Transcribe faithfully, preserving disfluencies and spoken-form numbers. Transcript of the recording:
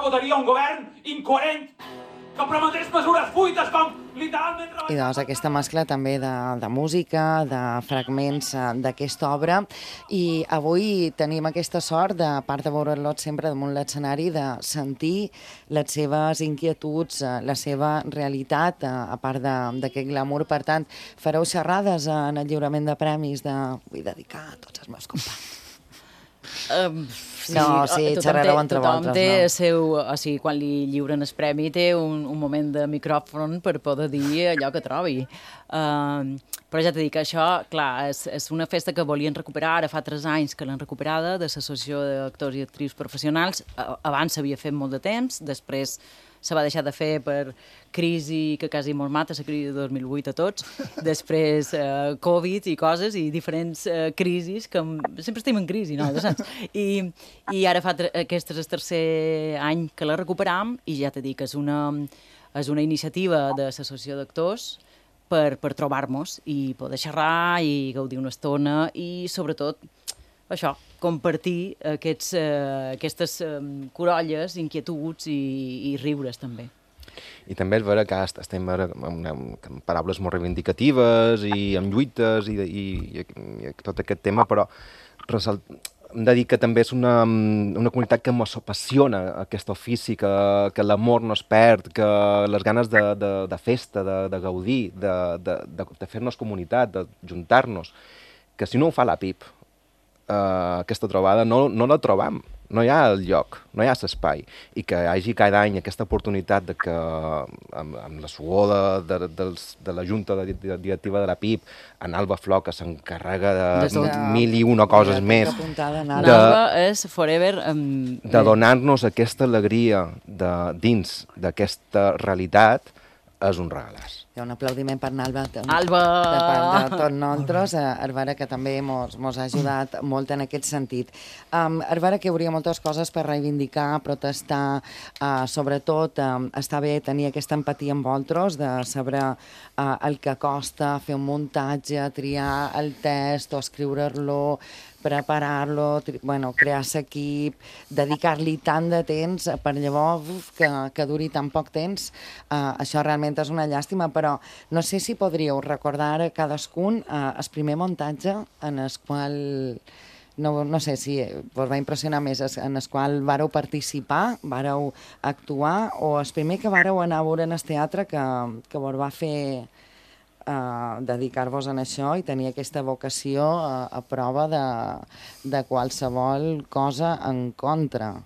votaria un govern incoherent que prometés mesures fuites com literalment... I doncs aquesta mescla també de, de música, de fragments eh, d'aquesta obra, i avui tenim aquesta sort, de a part de veure'l sempre damunt l'escenari, de sentir les seves inquietuds, eh, la seva realitat, eh, a part d'aquest glamour. Per tant, fareu xerrades en el lliurament de premis de... vull dedicar a tots els meus companys. Um, sí, no, sí, xerrareu entre tothom vosaltres, té no? seu, o sigui, quan li lliuren el premi té un, un moment de micròfon per poder dir allò que trobi. Uh, però ja t'he dit que això, clar, és, és una festa que volien recuperar, ara fa tres anys que l'han recuperada, de l'Associació d'Actors i Actrius Professionals. Abans s'havia fet molt de temps, després se va deixar de fer per crisi que quasi mos mata, la crisi de dos mil vuit a tots, després eh, Covid i coses, i diferents eh, crisis, que sempre estem en crisi, no? Saps? I, I ara fa aquest és el tercer any que la recuperam, i ja t'he dit que és una, és una iniciativa de l'Associació d'Actors per, per trobar-nos i poder xerrar i gaudir una estona i, sobretot, això, compartir aquests, eh, aquestes eh, corolles, inquietuds i, i riures, també. I també és vera que estem amb, amb paraules molt reivindicatives i amb lluites i, i, i, i tot aquest tema, però resalt... hem de dir que també és una, una comunitat que m'apassiona aquest ofici, que, que l'amor no es perd, que les ganes de, de, de festa, de, de gaudir, de, de, de, de fer-nos comunitat, de juntar-nos, que si no ho fa la P I P, Uh, aquesta trobada no, no la trobam, no hi ha el lloc, no hi ha l'espai, i que hi hagi cada any aquesta oportunitat de que amb, amb la suor de, de, de, de la Junta de, de, directiva de la P I P, en Alba Flor, que s'encarrega de, de, de mil i una coses més, de, Alba és forever, um, de donar-nos aquesta alegria de, dins d'aquesta realitat, és un regalàs. Hi ha un aplaudiment per Alba, Alba! De part de tots nosaltres, Hervara, que també mos, mos ha ajudat molt en aquest sentit. Um, Hervara, que hi hauria moltes coses per reivindicar, protestar, uh, sobretot um, està bé tenir aquesta empatia amb vosaltres, de saber uh, el que costa fer un muntatge, triar el text o escriure-lo, preparar-lo, bueno, crear l'equip, dedicar-li tant de temps per llavors uf, que, que duri tan poc temps. Uh, això realment és una llàstima, però no sé si podríeu recordar a cadascun uh, el primer muntatge en el qual, no, no sé si vos va impressionar més, en el qual vareu participar, vareu actuar, o el primer que vareu anar a veure en el teatre que, que vos va fer Uh, dedicar-vos en això i tenir aquesta vocació uh, a prova de, de qualsevol cosa en contra.